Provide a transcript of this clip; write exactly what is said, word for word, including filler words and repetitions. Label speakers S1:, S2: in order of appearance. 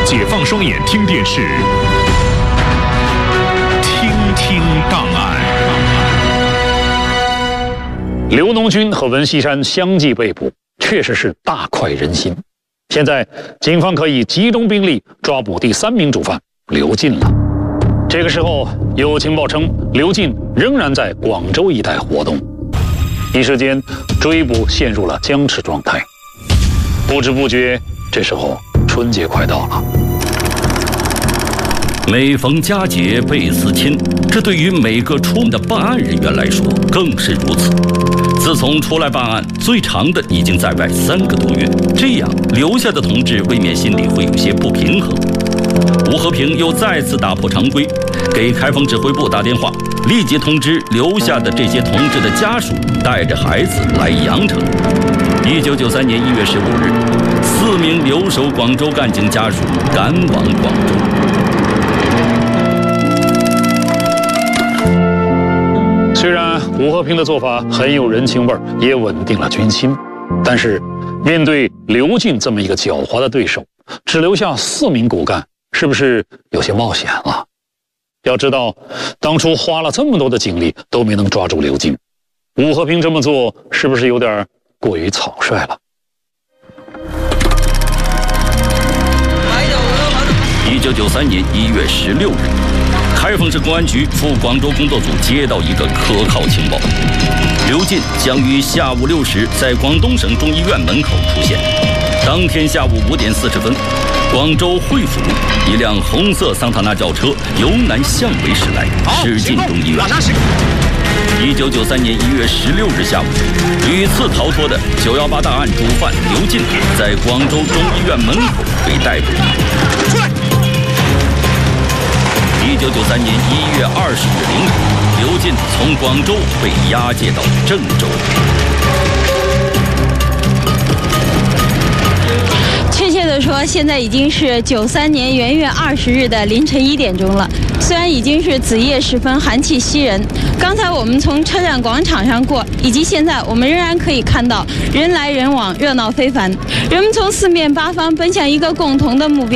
S1: 解放双眼听电视，听听档案。刘农军和文锡山相继被捕，确实是大快人心。现在警方可以集中兵力抓捕第三名主犯刘进了。这个时候有情报称，刘进仍然在广州一带活动，一时间追捕陷入了僵持状态。不知不觉，这时候春节快到了。
S2: 每逢佳节倍思亲，这对于每个出门的办案人员来说更是如此。自从出来办案，最长的已经在外三个多月，这样留下的同志未免心里会有些不平衡。吴和平又再次打破常规，给开封指挥部打电话，立即通知留下的这些同志的家属带着孩子来阳城。一九九三年一月十五日，四名留守广州干警家属赶往广州。
S1: 虽然吴和平的做法很有人情味儿，也稳定了军心，但是面对刘进这么一个狡猾的对手，只留下四名骨干，是不是有些冒险了？要知道，当初花了这么多的精力都没能抓住刘进，吴和平这么做是不是有点过于草率了？
S2: 一九九三年一月十六日，开封市公安局赴广州工作组接到一个可靠情报，刘进将于下午六时在广东省中医院门口出现。当天下午五点四十分，广州惠府路一辆红色桑塔纳轿车由南向北驶来，驶进中医院。一九九三年一月十六日下午，屡次逃脱的九幺八大案主犯刘进在广州中医院门口被逮捕。出来！一九九三年一月二十日凌晨，刘进从广州被押解到郑州。
S3: 确切的说，现在已经是九三年元月二十日的凌晨一点钟了。虽然已经是子夜时分，寒气袭人，刚才我们从车站广场上过，以及现在我们仍然可以看到人来人往，热闹非凡。人们从四面八方奔向一个共同的目标。